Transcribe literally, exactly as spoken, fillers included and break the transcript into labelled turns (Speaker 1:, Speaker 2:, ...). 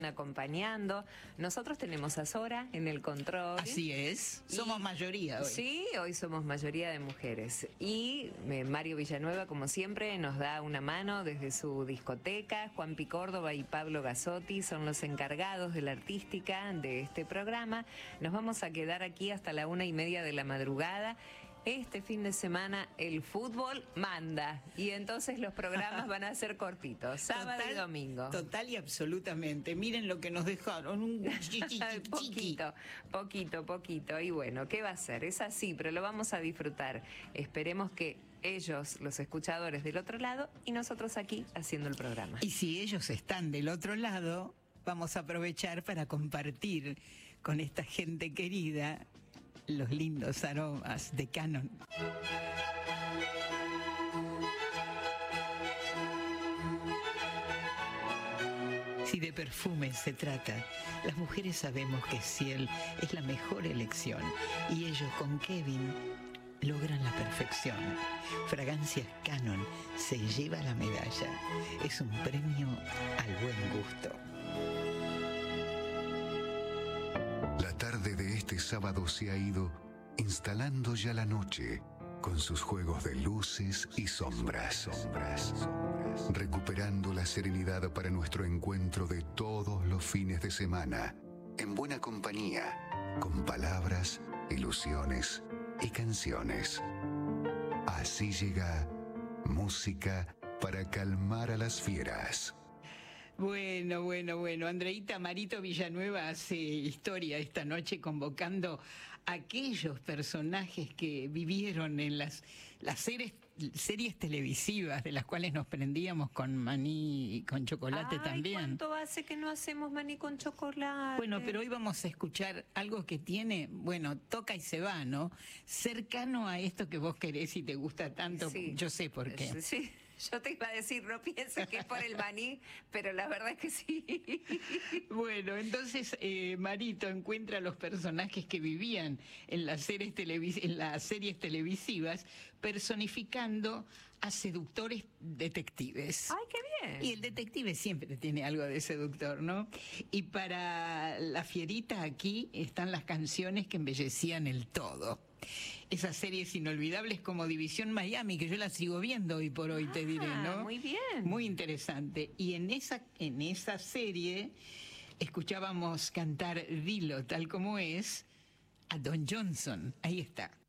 Speaker 1: acompañando. Nosotros tenemos a Sora en el control.
Speaker 2: Así es, somos
Speaker 1: y,
Speaker 2: mayoría hoy.
Speaker 1: Sí, hoy somos mayoría de mujeres. Y eh, Mario Villanueva, como siempre, nos da una mano desde su discoteca. Juan Pi Córdoba y Pablo Gazzotti son los encargados de la artística de este programa. Nos vamos a quedar aquí hasta la una y media de la madrugada. Este fin de semana el fútbol manda y entonces los programas van a ser cortitos, sábado
Speaker 2: Total,
Speaker 1: y domingo.
Speaker 2: Total y absolutamente. Miren lo que nos dejaron, un chiqui, chiqui,
Speaker 1: poquito, poquito, poquito. Y bueno, ¿qué va a ser? Es así, pero lo vamos a disfrutar. Esperemos que ellos, los escuchadores del otro lado, y nosotros aquí haciendo el programa.
Speaker 2: Y si ellos están del otro lado, vamos a aprovechar para compartir con esta gente querida los lindos aromas de Canon. Si de perfumes se trata, las mujeres sabemos que Ciel es la mejor elección y ellos con Kevin logran la perfección. Fragancias Canon se lleva la medalla. Es un premio al buen gusto.
Speaker 3: La tarde de este sábado se ha ido instalando ya la noche con sus juegos de luces y sombras, sombras, sombras, recuperando la serenidad para nuestro encuentro de todos los fines de semana, en buena compañía, con palabras, ilusiones y canciones. Así llega música para calmar a las fieras.
Speaker 2: Bueno, bueno, bueno. Andreita Marito Villanueva hace historia esta noche convocando a aquellos personajes que vivieron en las, las series, series televisivas de las cuales nos prendíamos con maní y con chocolate.
Speaker 1: Ay,
Speaker 2: también.
Speaker 1: ¿cuánto hace que no hacemos maní con chocolate?
Speaker 2: Bueno, pero hoy vamos a escuchar algo que tiene, bueno, toca y se va, ¿no? Cercano a esto que vos querés y te gusta tanto.
Speaker 1: Sí.
Speaker 2: Yo sé por qué.
Speaker 1: Sí. Yo te iba a decir, no pienses que es por el maní, pero la verdad es que sí.
Speaker 2: Bueno, entonces eh, Marito encuentra a los personajes que vivían en las series, televis en las series televisivas personificando a seductores detectives.
Speaker 1: ¡Ay, qué bien!
Speaker 2: Y el detective siempre tiene algo de seductor, ¿no? Y para la fierita aquí están las canciones que embellecían el todo. Esas series inolvidables como División Miami, que yo la sigo viendo hoy por hoy, ah, te diré, ¿no?
Speaker 1: Muy bien.
Speaker 2: Muy interesante. Y en esa, en esa serie escuchábamos cantar Dilo tal como es a Don Johnson. Ahí está.